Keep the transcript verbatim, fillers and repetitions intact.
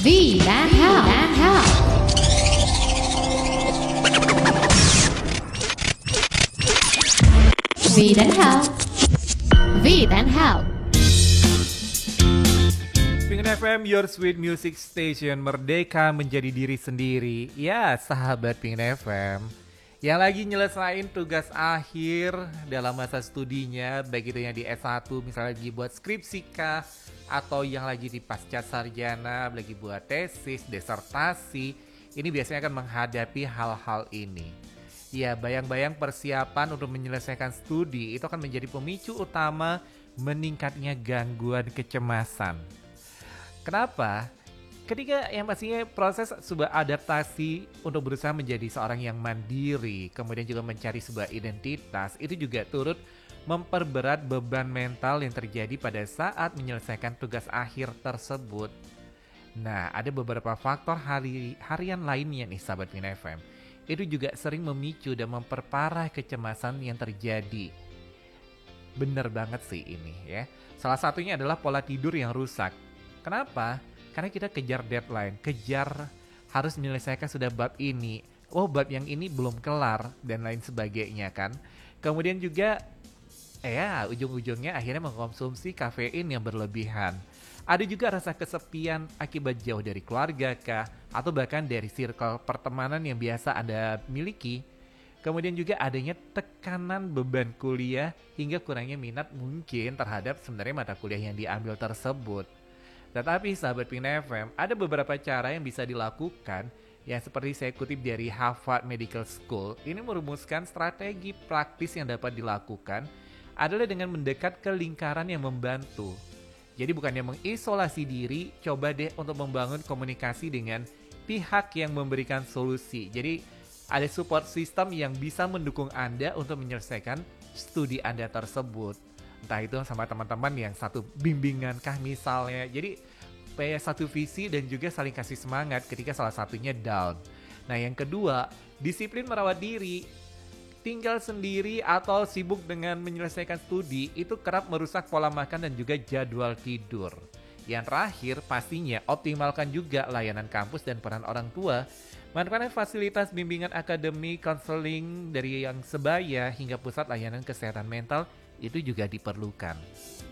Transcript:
V dan Hal dan Hal. V dan Hal. V dan Hal. Pingin F M, your sweet music station, merdeka menjadi diri sendiri. Ya, sahabat Pingin F M yang lagi nyelesain tugas akhir dalam masa studinya, baik itu yang di S satu misalnya lagi buat skripsi kah, atau yang lagi di pasca sarjana lagi buat tesis, disertasi. Ini biasanya akan menghadapi hal-hal ini. Ya, bayang-bayang persiapan untuk menyelesaikan studi itu akan menjadi pemicu utama meningkatnya gangguan kecemasan. Kenapa? Ketika yang pastinya proses sebuah adaptasi untuk berusaha menjadi seorang yang mandiri, kemudian juga mencari sebuah identitas, itu juga turut memperberat beban mental yang terjadi pada saat menyelesaikan tugas akhir tersebut. Nah, ada beberapa faktor hari, harian lainnya nih sahabat Pingin F M. Itu juga sering memicu dan memperparah kecemasan yang terjadi. Bener banget sih ini ya. Salah satunya adalah pola tidur yang rusak. Kenapa? Karena kita kejar deadline, kejar harus menyelesaikan sudah bab ini. Oh, bab yang ini belum kelar dan lain sebagainya kan. Kemudian juga eh ya ujung-ujungnya akhirnya mengkonsumsi kafein yang berlebihan. Ada juga rasa kesepian akibat jauh dari keluarga kah, atau bahkan dari circle pertemanan yang biasa Anda miliki. Kemudian juga adanya tekanan beban kuliah hingga kurangnya minat mungkin terhadap sebenarnya mata kuliah yang diambil tersebut. Tetapi sahabat Pingin F M, ada beberapa cara yang bisa dilakukan yang seperti saya kutip dari Harvard Medical School. Ini merumuskan strategi praktis yang dapat dilakukan adalah dengan mendekat ke lingkaran yang membantu. Jadi bukannya mengisolasi diri, coba deh untuk membangun komunikasi dengan pihak yang memberikan solusi. Jadi ada support system yang bisa mendukung Anda untuk menyelesaikan studi Anda tersebut. Entah itu sama teman-teman yang satu bimbingan kah misalnya. Jadi supaya satu visi dan juga saling kasih semangat ketika salah satunya down. Nah yang kedua, disiplin merawat diri. Tinggal sendiri atau sibuk dengan menyelesaikan studi itu kerap merusak pola makan dan juga jadwal tidur. Yang terakhir pastinya optimalkan juga layanan kampus dan peran orang tua. Manfaatkan fasilitas bimbingan akademik, konseling dari yang sebaya hingga pusat layanan kesehatan mental itu juga diperlukan.